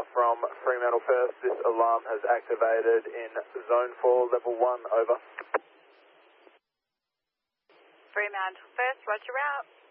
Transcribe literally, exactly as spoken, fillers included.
from Fremantle First. This alarm has activated in Zone four, Level one, over. Fremantle First, roger out.